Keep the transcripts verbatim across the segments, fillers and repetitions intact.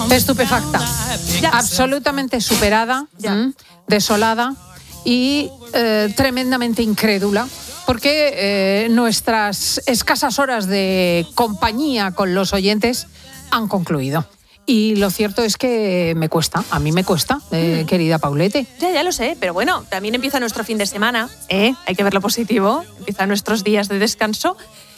Estupefacta, ya. Absolutamente superada, ¿m? Desolada y eh, tremendamente incrédula, porque eh, nuestras escasas horas de compañía con los oyentes han concluido. Y lo cierto es que me cuesta, a mí me cuesta, eh, mm. querida Paulete. Ya, ya lo sé, pero bueno, también empieza nuestro fin de semana, ¿eh? Hay que ver lo positivo, empiezan nuestros días de descanso.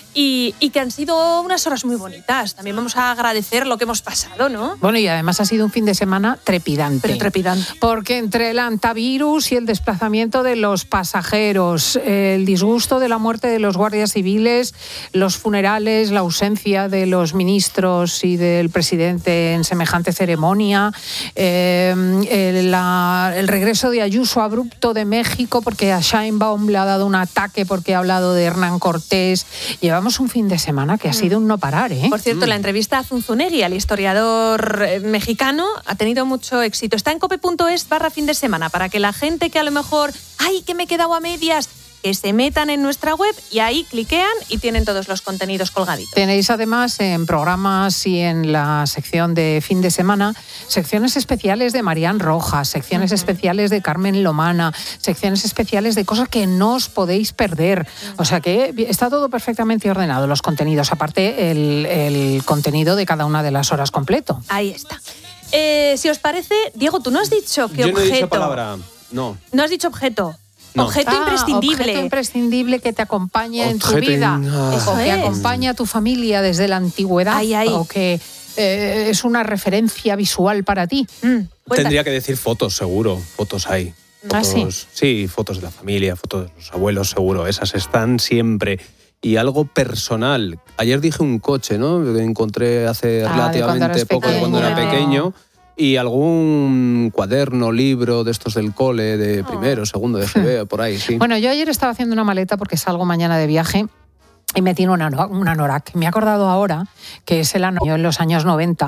Y, y que han sido unas horas muy bonitas. También vamos a agradecer lo que hemos pasado, ¿no? Bueno, y además ha sido un fin de semana trepidante. Pero trepidante. Porque entre el antivirus y el desplazamiento de los pasajeros, el disgusto de la muerte de los guardias civiles, los funerales, la ausencia de los ministros y del presidente en semejante ceremonia, eh, el, la, el regreso de Ayuso abrupto de México porque a Sheinbaum le ha dado un ataque porque ha hablado de Hernán Cortés. Llevamos un fin de semana que ha sido un no parar, ¿eh? Por cierto, mm. la entrevista a Zunzunegui, al historiador mexicano, ha tenido mucho éxito. Está en cope punto es barra fin de semana, para que la gente que a lo mejor, ¡ay, que me he quedado a medias!, que se metan en nuestra web y ahí cliquean y tienen todos los contenidos colgaditos. Tenéis además en programas y en la sección de fin de semana secciones especiales de Marián Rojas, secciones uh-huh. especiales de Carmen Lomana, secciones especiales de cosas que no os podéis perder. Uh-huh. O sea que está todo perfectamente ordenado, los contenidos, aparte el, el contenido de cada una de las horas completo. Ahí está. Eh, si os parece, Diego, tú no has dicho qué Yo objeto... no he dicho palabra, no. No has dicho objeto. No. Objeto ah, imprescindible. Objeto imprescindible que te acompañe Objeto en tu vida. in... O que acompaña a tu familia desde la antigüedad. Ay, ay. O que eh, es una referencia visual para ti. Mm, Tendría que decir fotos, seguro. Fotos hay. Fotos, ¿Ah, sí? Sí, fotos de la familia, fotos de los abuelos, seguro. Esas están siempre. Y algo personal. Ayer dije un coche, ¿no? Que encontré hace ah, relativamente poco de cuando era pequeño. Y algún cuaderno, libro de estos del cole, de primero, segundo, de G B, por ahí, sí. Bueno, yo ayer estaba haciendo una maleta porque salgo mañana de viaje y me tiene una, una anorak. Me he acordado ahora que es el año en los años noventa.